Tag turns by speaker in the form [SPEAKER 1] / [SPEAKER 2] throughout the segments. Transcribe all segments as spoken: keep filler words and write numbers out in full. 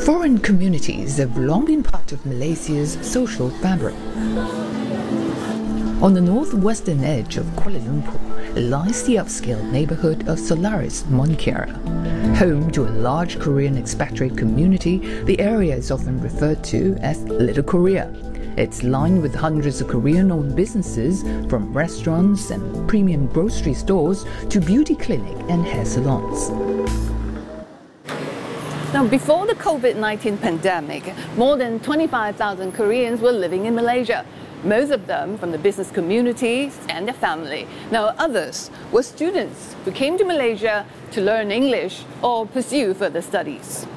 [SPEAKER 1] Foreign communities have long been part of Malaysia's social fabric. On the northwestern edge of Kuala Lumpur lies the upscale neighborhood of Solaris Monkiara. Home to a large Korean expatriate community, the area is often referred to as Little Korea. It's lined with hundreds of Korean-owned businesses, from restaurants and premium grocery stores to beauty clinic and hair salons.
[SPEAKER 2] Now, before the COVID nineteen pandemic, more than twenty-five thousand Koreans were living in Malaysia, most of them from the business community and their family. Now, others were students who came to Malaysia to learn English or pursue further studies.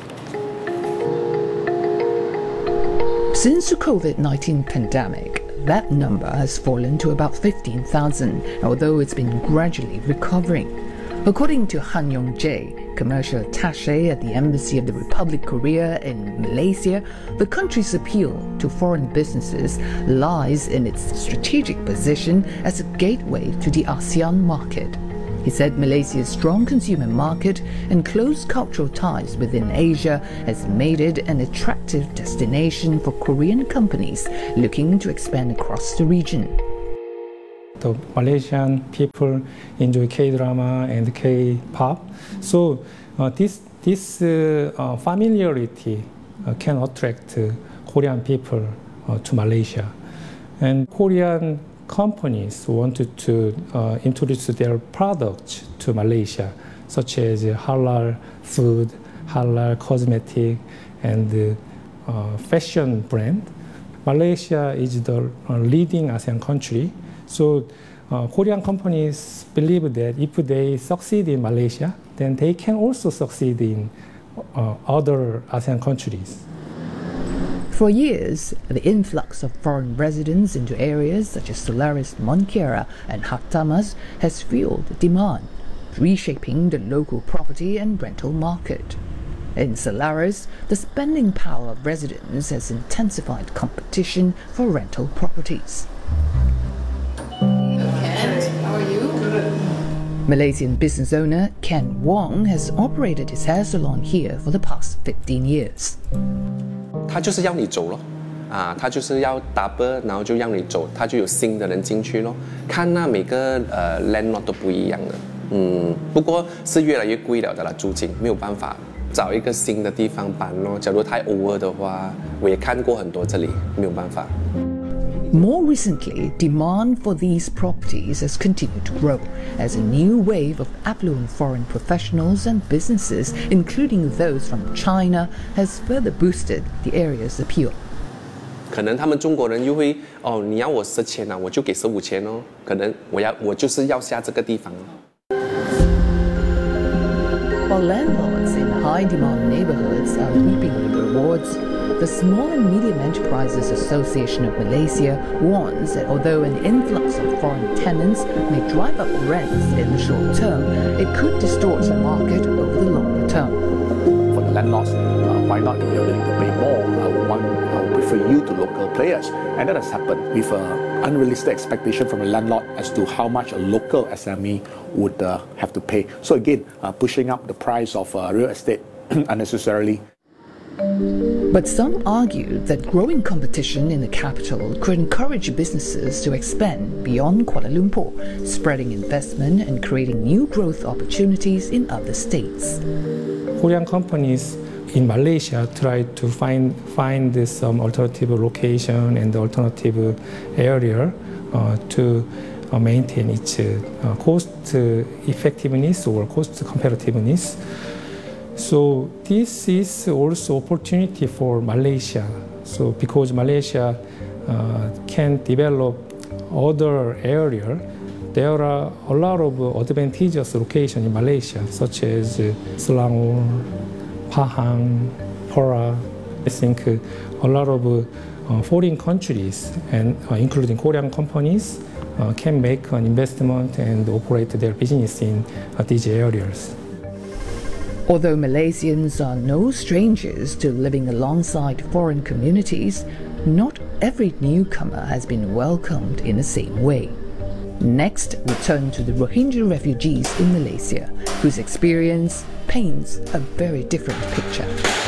[SPEAKER 1] Since the COVID nineteen pandemic, that number has fallen to about fifteen thousand, although it's been gradually recovering. According to Han Yong-jae, commercial attaché at the Embassy of the Republic of Korea in Malaysia, the country's appeal to foreign businesses lies in its strategic position as a gateway to the ASEAN market. He said Malaysia's strong consumer market and close cultural ties within Asia has made it an attractive destination for Korean companies looking to expand across the region.
[SPEAKER 3] The Malaysian people enjoy K-drama and K-pop, so uh, this this uh, uh, familiarity uh, can attract uh, Korean people uh, to Malaysia, and Korean companies wanted to uh, introduce their products to Malaysia, such as halal food, halal cosmetic, and uh, fashion brand. Malaysia is the uh, leading ASEAN country. So uh, Korean companies believe that if they succeed in Malaysia, then they can also succeed in uh, other ASEAN countries.
[SPEAKER 1] For years, the influx of foreign residents into areas such as Solaris Monkiara and Hartamas has fueled demand, reshaping the local property and rental market. In Solaris, the spending power of residents has intensified competition for rental properties. Malaysian business owner Ken Wong has operated his hair salon here for the past fifteen years.
[SPEAKER 4] 他就是要你走咯，啊，他就是要 double， 然后就让你走，他就有新的人进去咯。看那每个呃 landlord 都不一样的，嗯，不过是越来越贵了的啦，租金没有办法，找一个新的地方搬咯。假如太 over 的话，我也看过很多这里，没有办法。
[SPEAKER 1] More recently, demand for these properties has continued to grow as a new wave of affluent foreign professionals and businesses, including those from China, has further boosted the area's appeal.
[SPEAKER 4] 可能他们中国人又会哦，你要我十千啊，我就给十五千哦。可能我要我就是要下这个地方。
[SPEAKER 1] While landlords in high-demand neighborhoods are reaping the rewards, the Small and Medium Enterprises Association of Malaysia warns that although an influx of foreign tenants may drive up rents in the short term, it could distort the market over the longer term.
[SPEAKER 5] For the landlords, uh, why not, if you're willing to pay more, I would, want, I would prefer you to local players. And that has happened with an unrealistic expectation from a landlord as to how much a local S M E would uh, have to pay. So again, uh, pushing up the price of uh, real estate unnecessarily.
[SPEAKER 1] But some argue that growing competition in the capital could encourage businesses to expand beyond Kuala Lumpur, spreading investment and creating new growth opportunities in other states.
[SPEAKER 3] Korean companies in Malaysia try to find find some alternative location and alternative area uh, to uh, maintain its uh, cost effectiveness or cost competitiveness. So this is also opportunity for Malaysia. So because Malaysia uh, can develop other area, there are a lot of advantageous locations in Malaysia, such as uh, Selangor, Pahang, Perak. I think uh, a lot of uh, foreign countries, and uh, including Korean companies, uh, can make an investment and operate their business in uh, these areas.
[SPEAKER 1] Although Malaysians are no strangers to living alongside foreign communities, not every newcomer has been welcomed in the same way. Next, we turn to the Rohingya refugees in Malaysia, whose experience paints a very different picture.